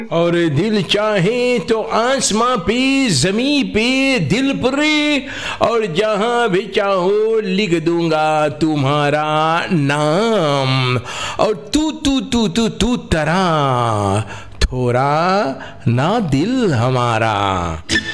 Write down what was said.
और दिल चाहे तो आसमां पे, जमी पे, दिल पर, और जहां भी चाहो लिख दूंगा तुम्हारा नाम। और तू तू तू तू तू तरा, थोड़ा ना दिल हमारा।